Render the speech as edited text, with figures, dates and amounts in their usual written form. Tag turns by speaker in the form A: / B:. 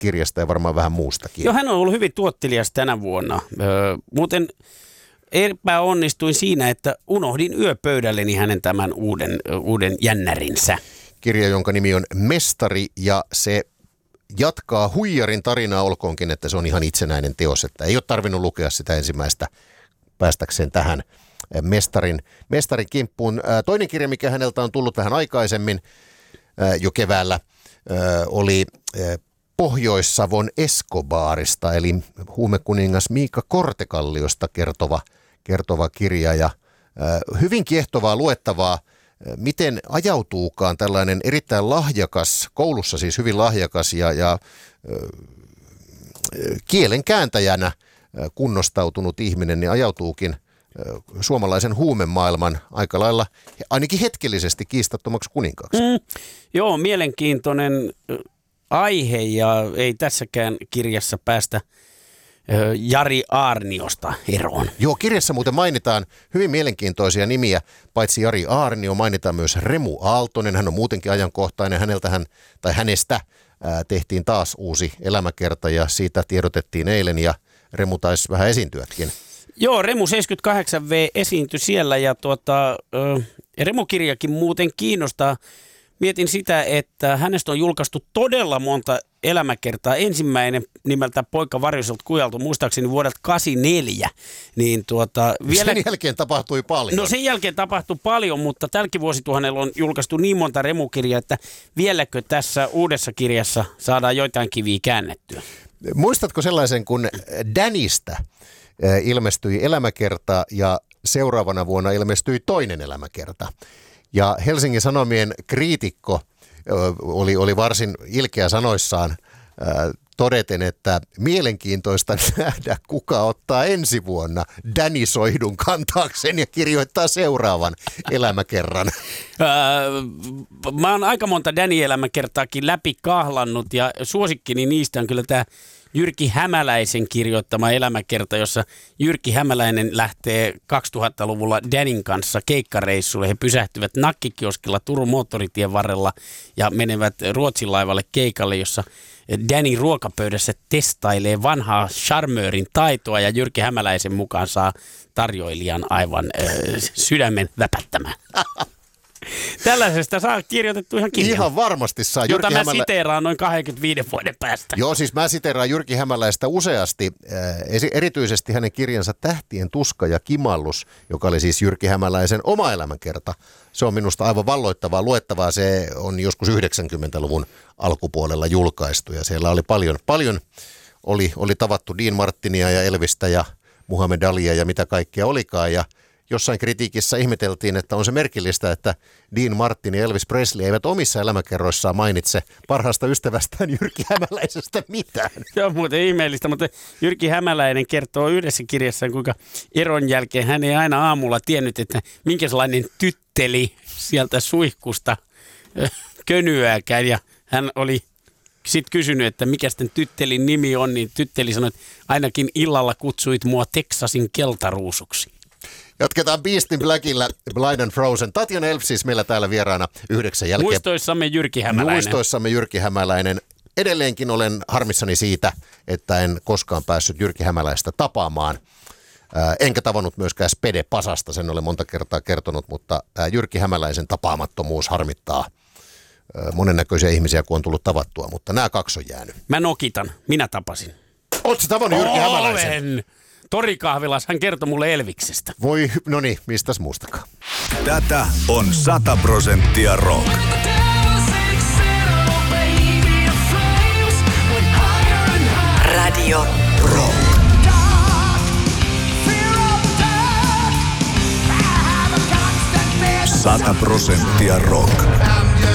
A: kirjasta ja varmaan vähän muustakin.
B: Joo, hän on ollut hyvin tuottelias tänä vuonna. Muuten epäonnistuin siinä, että unohdin yöpöydälleni hänen tämän uuden jännärinsä.
A: Kirja, jonka nimi on Mestari, ja se jatkaa Huijarin tarinaa, olkoonkin, että se on itsenäinen teos, että ei ole tarvinnut lukea sitä ensimmäistä päästäkseen tähän mestarin kimppuun. Toinen kirja, mikä häneltä on tullut vähän aikaisemmin jo keväällä, oli Pohjois-Savon Escobarista, eli huumekuningas Miikka Kortekalliosta kertova kirja, ja hyvin kiehtovaa luettavaa, miten ajautuukaan tällainen erittäin lahjakas, koulussa siis hyvin lahjakas ja kielen kääntäjänä kunnostautunut ihminen, niin ajautuukin suomalaisen huumemaailman aika lailla, ainakin hetkellisesti, kiistattomaksi kuninkaaksi.
B: Joo, mielenkiintoinen aihe, ja ei tässäkään kirjassa päästä Jari Aarniosta eroon.
A: Joo, kirjassa muuten mainitaan hyvin mielenkiintoisia nimiä. Paitsi Jari Aarnio, mainitaan myös Remu Aaltonen. Hän on muutenkin ajankohtainen. Hänestä tehtiin taas uusi elämäkerta, ja siitä tiedotettiin eilen, ja Remu taisi vähän esiintyäkin.
B: Joo, Remu 78V esiintyi siellä, ja Remu-kirjakin muuten kiinnostaa. Mietin sitä, että hänestä on julkaistu todella monta elämäkertaa. Ensimmäinen nimeltä Poika Varjoselta kujaltu, muistaakseni vuodelta 1984. Niin
A: sen jälkeen tapahtui paljon.
B: No sen jälkeen tapahtui paljon, mutta tälläkin vuosituhannella on julkaistu niin monta Remu-kirjaa, että vieläkö tässä uudessa kirjassa saadaan joitain kiviä käännettyä?
A: Muistatko sellaisen, kun Dannystä ilmestyi elämäkerta ja seuraavana vuonna ilmestyi toinen elämäkerta? Ja Helsingin Sanomien kriitikko oli varsin ilkeä sanoissaan todeten, että mielenkiintoista nähdä, kuka ottaa ensi vuonna Danny Soihdun kantaakseen ja kirjoittaa seuraavan elämäkerran.
B: Mä oon aika monta Danny-elämäkertaakin läpi kahlannut, ja suosikkini niistä on kyllä tämä Jyrki Hämäläisen kirjoittama elämäkerta, jossa Jyrki Hämäläinen lähtee 2000-luvulla Dannyn kanssa keikkareissulle. He pysähtyvät nakkikioskilla Turun moottoritien varrella ja menevät Ruotsin laivalle keikalle, jossa Danny ruokapöydässä testailee vanhaa charmöörin taitoa, ja Jyrki Hämäläisen mukaan saa tarjoilijan aivan sydämen väpättämään. Tällaisesta saa kirjoitettu ihan kirjan.
A: Ihan varmasti saa.
B: Jota mä siteeraan noin 25 vuoden päästä.
A: Joo, siis mä siteeraan Jyrki Hämäläistä useasti, erityisesti hänen kirjansa Tähtien tuska ja kimallus, joka oli siis Jyrki Hämäläisen oma elämänkerta. Se on minusta aivan valloittavaa luettavaa. Se on joskus 90-luvun alkupuolella julkaistu, ja siellä oli paljon oli tavattu Dean Martinia ja Elvistä ja Muhammed Alia ja mitä kaikkea olikaan, ja jossain kritiikissä ihmeteltiin, että on se merkillistä, että Dean Martin ja Elvis Presley eivät omissa elämäkerroissaan mainitse parhaasta ystävästään Jyrki Hämäläisestä mitään.
B: Se on muuten ihmeellistä, mutta Jyrki Hämäläinen kertoo yhdessä kirjassaan, kuinka eron jälkeen hän ei aina aamulla tiennyt, että minkälainen tytteli sieltä suihkusta könyääkään, ja hän oli sitten kysynyt, että mikä sitten tyttelin nimi on, niin tytteli sanoi, että ainakin illalla kutsuit mua Teksasin keltaruusuksi.
A: Jatketaan Beast in Blackilla, Blind and Frozen. Tatjana Elf siis meillä täällä vieraana 9 jälkeen.
B: Muistoissamme Jyrki Hämäläinen.
A: Edelleenkin olen harmissani siitä, että en koskaan päässyt Jyrki Hämäläistä tapaamaan. Enkä tavannut myöskään Spede Pasasta, sen olen monta kertaa kertonut, mutta Jyrki Hämäläisen tapaamattomuus harmittaa monennäköisiä ihmisiä, kun on tullut tavattua, mutta nämä kaksi on jäänyt.
B: Mä nokitan, minä tapasin.
A: Oletko tavannut Jyrki Hämäläisen?
B: Olen! Torikahvilas, hän kertoi mulle Elviksestä.
A: Voi, no niin, mistäs muustakaan.
C: Tätä on 100% rock.
D: Radio Rock.
C: 100% rock.